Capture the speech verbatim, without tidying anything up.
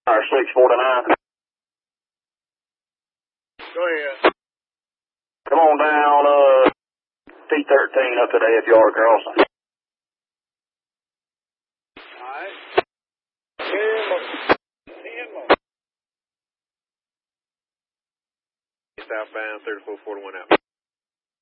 six forty-nine. Go ahead. Come on down, uh, T thirteen up to the F yard crossing. Alright. Ten more. Ten more. Southbound thirty-four forty-one out.